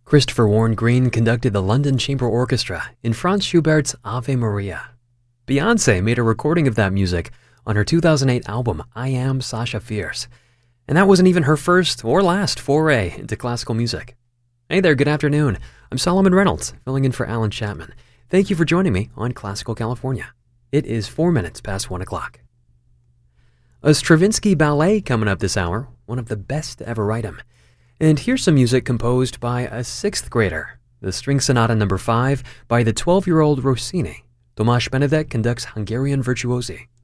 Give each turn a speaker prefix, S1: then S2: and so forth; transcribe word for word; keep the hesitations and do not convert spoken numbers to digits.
S1: Christopher Warren Green conducted the London Chamber Orchestra in Franz Schubert's Ave Maria. Beyoncé made a recording of that music on her two thousand eight album, I Am Sasha Fierce. And that wasn't even her first or last foray into classical music. Hey there, good afternoon. I'm Solomon Reynolds, filling in for Alan Chapman. Thank you for joining me on Classical California. It is four minutes past one o'clock. A Stravinsky ballet coming up this hour, one of the best to ever write him. And here's some music composed by a sixth grader, the String Sonata number five by the twelve-year-old Rossini. Tomasz Benedek conducts Hungarian virtuosi.